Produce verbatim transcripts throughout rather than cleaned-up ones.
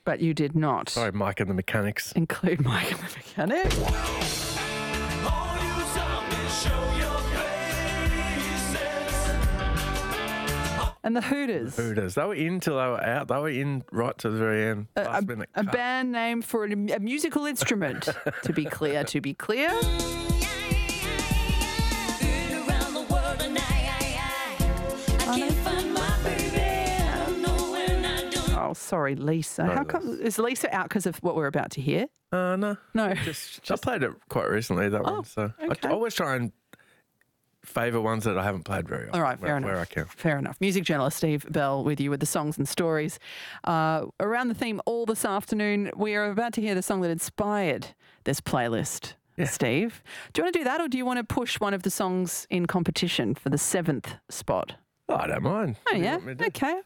But you did not. Sorry, Mike and the Mechanics. Include Mike and the Mechanics. And the Hooters. Hooters. They were in till they were out. They were in right to the very end. A, Last a, minute a cut. band name for a, a musical instrument. To be clear, to be clear. Oh, sorry, Lisa. No, How come, is Lisa out because of what we're about to hear? Uh, no. No. Just, I played it quite recently, that Oh, one. So okay. I always try and favour ones that I haven't played very often. All right, fair where, enough. Where I can. Fair enough. Music journalist Steve Bell with you with the songs and stories. Uh, around the theme all this afternoon, we are about to hear the song that inspired this playlist. Yeah. Steve, do you want to do that, or do you want to push one of the songs in competition for the seventh spot? Oh, I don't mind. Oh, What do you yeah? want me to do? Okay.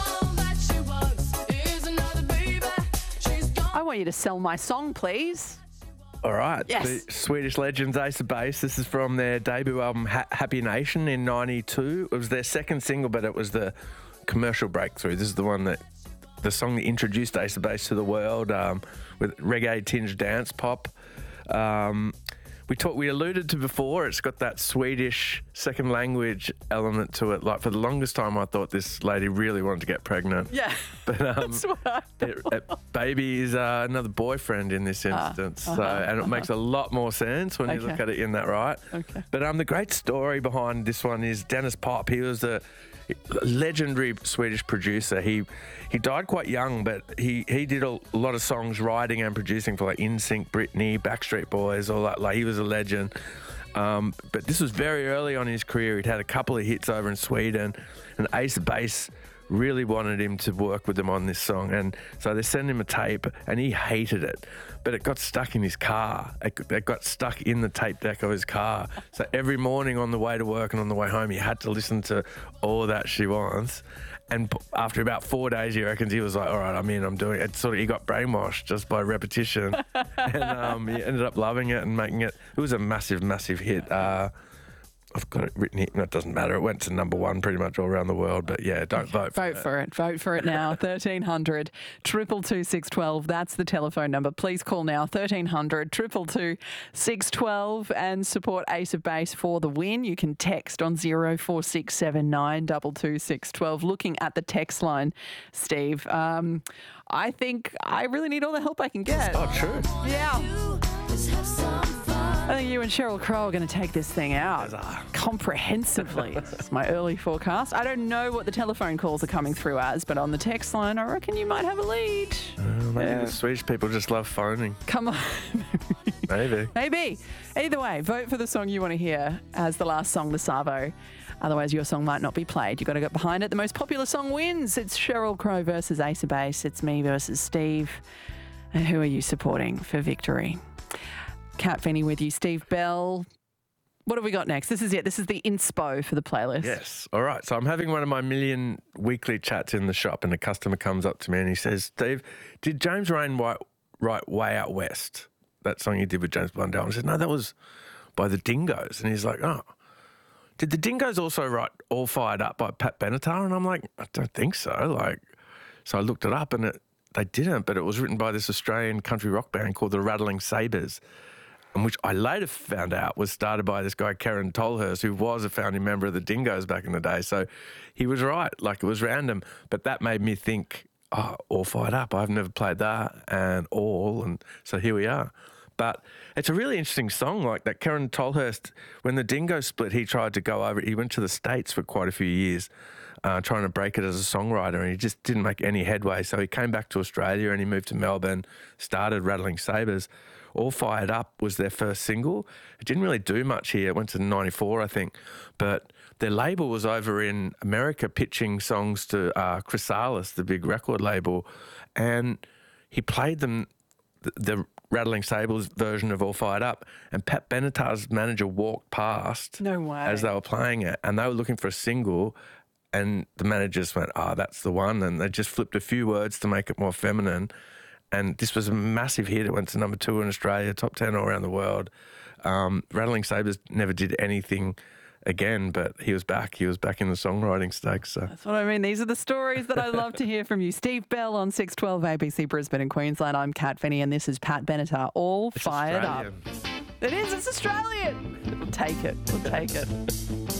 I want you to sell my song, please. All right. Yes. The Swedish legends Ace of Base. This is from their debut album ha- Happy Nation in ninety-two. It was their second single, but it was the commercial breakthrough. This is the one that, the song that introduced Ace of Base to the world, um, with reggae-tinged dance pop. Um, we talked, we alluded to before, it's got that Swedish second language element to it. Like, for the longest time, I thought this lady really wanted to get pregnant. Yeah. But um, That's what I it, it, baby is uh, another boyfriend in this instance, uh-huh, so, and it uh-huh. makes a lot more sense when you Okay. look at it in that right. Okay. But um, the great story behind this one is Dennis Pop. He was a legendary Swedish producer. He he died quite young, but he, he did a lot of songs, writing and producing for like N Sync, Britney, Backstreet Boys, all that. Like, he was a legend. Um, but this was very early on in his career. He'd had a couple of hits over in Sweden, and Ace of Base really wanted him to work with them on this song, and so they sent him a tape, and he hated it, but it got stuck in his car. It, it got stuck in the tape deck of his car. So every morning on the way to work and on the way home, he had to listen to All That She Wants. And p- after about four days, he reckons he was like, all right, I'm in, I'm doing it. Sort of, he got brainwashed just by repetition, and um, he ended up loving it and making it. It was a massive, massive hit. Uh, I've got it written here. No, it doesn't matter. It went to number one pretty much all around the world. But yeah, don't vote for Vote it. for it. Vote for it now. thirteen hundred, two two two, six one two. That's the telephone number. Please call now. thirteen hundred, two two two, six one two and support Ace of Base for the win. You can text on zero four six seven nine two two six one two. Looking at the text line, Steve, um, I think I really need all the help I can get. Oh, true. Yeah. I think you and Sheryl Crow are going to take this thing out comprehensively. It's my early forecast. I don't know what the telephone calls are coming through as, but on the text line, I reckon you might have a lead. Uh, maybe Yeah. the Swedish people just love phoning. Come on. Maybe. Maybe. Either way, vote for the song you want to hear as the last song, the Savo. Otherwise, your song might not be played. You've got to get behind it. The most popular song wins. It's Sheryl Crow versus Ace of Base. It's me versus Steve. And who are you supporting for victory? Kat Finney with you, Steve Bell. What have we got next? This is it. This is the inspo for the playlist. Yes. All right. So I'm having one of my million weekly chats in the shop, and a customer comes up to me and he says, Steve, did James Rain write, write Way Out West? That song you did with James Blundell? And I said, no, that was by the Dingoes. And he's like, oh, did the Dingoes also write All Fired Up by Pat Benatar? And I'm like, I don't think so. Like, so I looked it up, and it, they didn't, but it was written by this Australian country rock band called the Rattling Sabres, and which I later found out was started by this guy, Karen Tolhurst, who was a founding member of the Dingoes back in the day. So he was right, like, it was random. But that made me think, oh, All Fired Up, I've never played that, and All, and so here we are. But it's a really interesting song, like that. Karen Tolhurst, when the Dingoes split, he tried to go over, he went to the States for quite a few years, uh, trying to break it as a songwriter, and he just didn't make any headway. So he came back to Australia and he moved to Melbourne, started Rattling Sabres. All Fired Up was their first single. It didn't really do much here. It went to ninety-four, I think. But their label was over in America pitching songs to uh, Chrysalis, the big record label, and he played them, the, the Rattling Sabres version of All Fired Up, and Pat Benatar's manager walked past No way. as they were playing it, and they were looking for a single, and the manager just went, oh, that's the one, and they just flipped a few words to make it more feminine. And this was a massive hit. It went to number two in Australia, top ten all around the world. Um, Rattling Sabres never did anything again, but he was back. He was back in the songwriting stakes. So. That's what I mean. These are the stories that I love to hear from you. Steve Bell on six twelve A B C Brisbane and Queensland. I'm Kat Finney and this is Pat Benatar. All It's fired Australian. up. It is. It's Australian. We'll take it. We'll take it.